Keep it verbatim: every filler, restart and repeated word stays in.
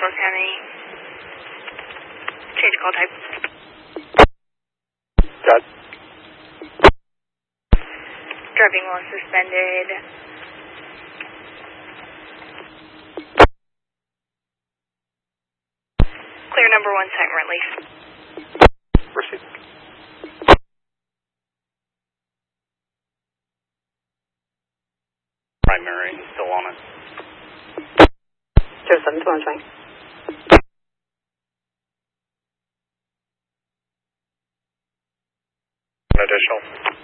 Douglas County. Change call type. Got it. Driving while suspended. Clear number one, sight and release. Proceed. Primary, still on it. zero seven two one twenty. Additional.